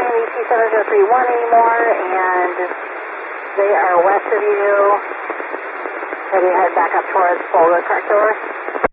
AT 7031 anymore, and they are west of you. Maybe head back up towards Boulder, correct, over?